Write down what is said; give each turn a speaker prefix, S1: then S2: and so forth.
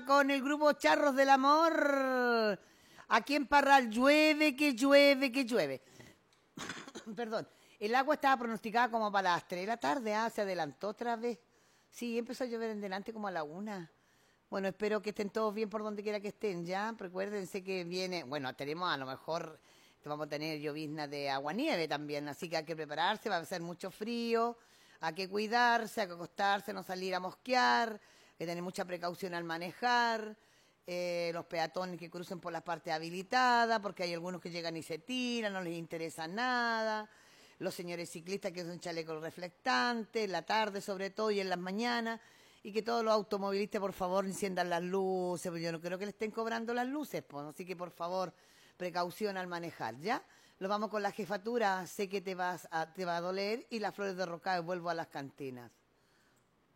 S1: con el grupo Charros del Amor. Aquí en Parral llueve, que llueve, que llueve. Perdón. El agua estaba pronosticada como para las 3 de la tarde, se adelantó otra vez. Sí, empezó a llover en delante como a la 1. Bueno, espero que estén todos bien por donde quiera que estén, ¿ya? Recuérdense que viene, bueno, tenemos a lo mejor, vamos a tener llovizna de agua-nieve también, así que hay que prepararse, va a ser mucho frío, hay que cuidarse, hay que acostarse, no salir a mosquear, hay que tener mucha precaución al manejar, los peatones que crucen por las partes habilitadas, porque hay algunos que llegan y se tiran, no les interesa nada, los señores ciclistas que usan chalecos reflectantes, en la tarde sobre todo y en las mañanas, y que todos los automovilistas por favor enciendan las luces, porque yo no creo que le estén cobrando las luces, pues, así que por favor, precaución al manejar, ¿ya? Lo vamos con la jefatura, sé que te va a doler, y las flores de Rocao, vuelvo a las cantinas.